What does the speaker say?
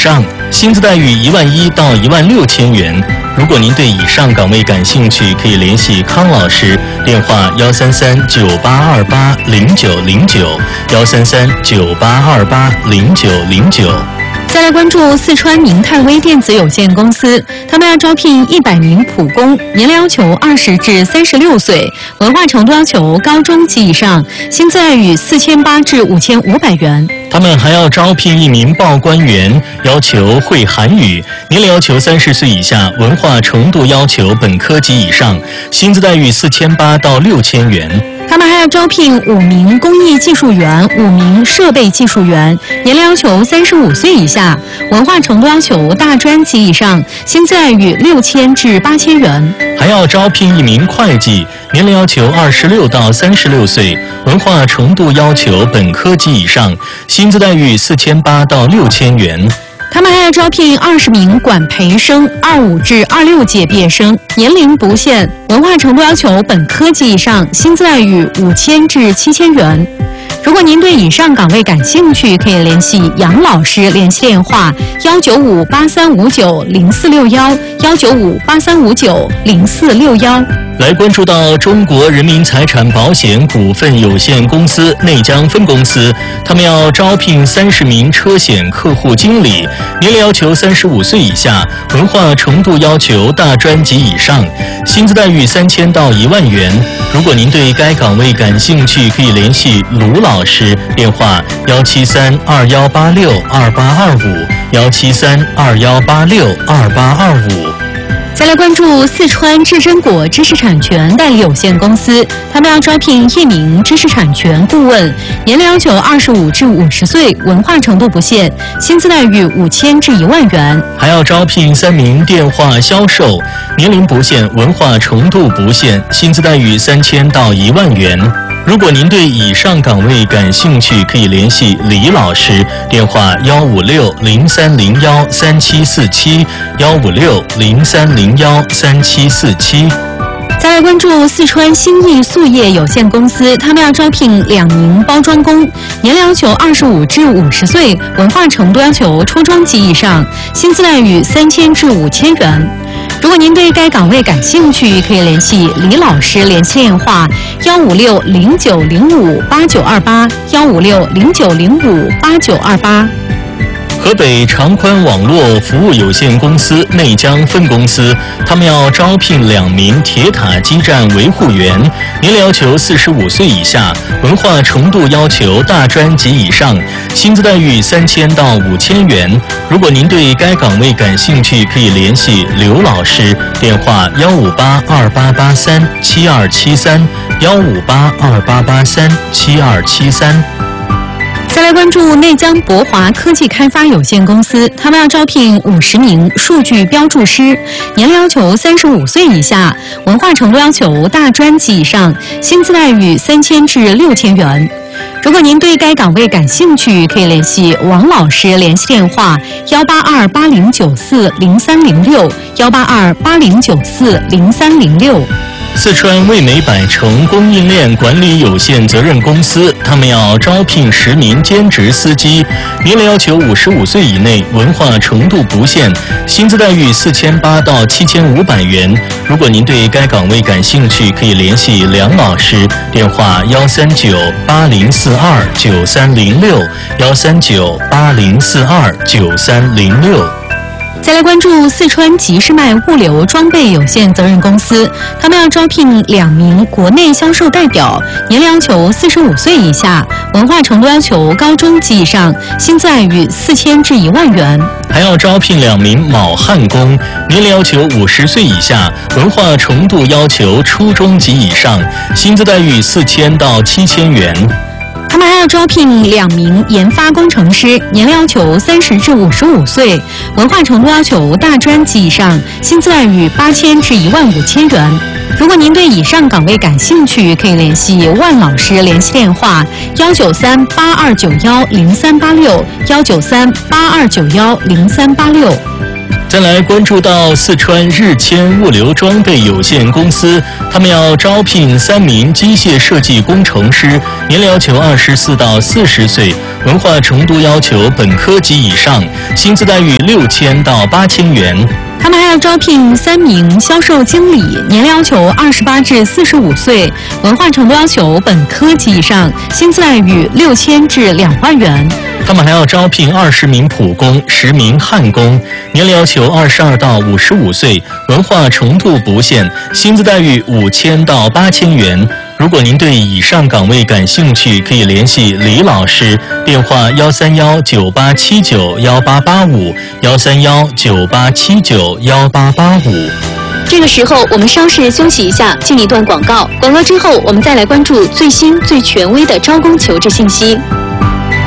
上，薪资待遇11000到16000元。如果您对以上岗位感兴趣，可以联系康老师，电话13398280909，13398280909。 再来关注四川明泰微电子有限公司，他们要招聘100名普工，年龄要求20至36岁，文化程度要求高中及以上，薪资待遇4800至5500元。 他们还要招聘1名报关员，要求会韩语，年龄要求30岁以下，文化程度要求本科及以上，薪资待遇4800到6000元。 他们还要招聘5名工艺技术员、5名设备技术员，年龄要求35岁以下，文化程度要求大专及以上，薪资待遇6000至8000元。 还要招聘1名会计，年龄要求26到36岁，文化程度要求本科及以上，薪资待遇4800到6000元。 他们还要招聘20名管培生，25至26届毕业生，年龄不限，文化程度要求本科及以上，薪资待遇5000至7000元。如果您对以上岗位感兴趣，可以联系杨老师，联系电话19583590461，19583590461。 来关注到中国人民财产保险股份有限公司内江分公司，他们要招聘30名车险客户经理，年龄要求35岁以下，文化程度要求大专及以上，薪资待遇3000到1万元。如果您对该岗位感兴趣，可以联系卢老师，电话17321862825，17321862825。 再来关注四川智臻果知识产权代理有限公司，他们要招聘1名知识产权顾问，年龄要求25至50岁，文化程度不限，薪资待遇5000至1万元。 还要招聘3名电话销售，年龄不限，文化程度不限，薪资待遇3000到1万元。如果您对以上岗位感兴趣，可以联系李老师，电话15603013747，15603013747。 再来关注四川新义塑业有限公司，他们要招聘2名包装工，年龄要求25至50岁，文化程度要求初中级以上，薪资待遇3000至5000元。如果您对该岗位感兴趣，可以联系李老师，联系电话15609058928，15609058928。 河北长宽网络服务有限公司内江分公司，他们要招聘2名铁塔基站维护员，年龄要求45岁以下，文化程度要求大专及以上，薪资待遇3000到5000元。如果您对该岗位感兴趣，可以联系刘老师，电话15828837273，15828837273。 再来关注内江博华科技开发有限公司，他们要招聘50名数据标注师，年龄要求35岁以下，文化程度要求大专及以上，薪资待遇3000至6000元。如果您对该岗位感兴趣，可以联系王老师，联系电话18280940306，18280940306。 四川味美百城供应链管理有限责任公司，他们要招聘10名兼职司机，年龄要求55岁以内，文化程度不限，薪资待遇4800到7500元。如果您对该岗位感兴趣，可以联系梁老师，电话13980429306，13980429306。 再来关注四川吉士迈物流装备有限责任公司，他们要招聘2名国内销售代表，年龄要求45岁以下，文化程度要求高中及以上，薪资待遇4000至1万元。 还要招聘2名铆焊工，年龄要求50岁以下，文化程度要求初中级以上，薪资待遇4000到7000元。 他们还要招聘2名研发工程师，年龄要求30至55岁，文化程度要求大专级以上，薪资待遇8000至15000元。如果您对以上岗位感兴趣，可以联系万老师，联系电话19382910386，19382910386。 再来关注到四川日谦物流装备有限公司，他们要招聘3名机械设计工程师，年龄要求24到40岁，文化程度要求本科及以上，薪资待遇6000到8000元。 他们还要招聘3名销售经理，年龄要求28至45岁，文化程度要求本科及以上，薪资待遇6000至2万元。 他们还要招聘20名普工、10名焊工，年龄要求22到55岁，文化程度不限，薪资待遇5000到8000元。如果您对以上岗位感兴趣，可以联系李老师，电话131-9879-1885，131-9879-1885。 这个时候，我们稍事休息一下，进一段广告。广告之后，我们再来关注最新最权威的招工求职信息。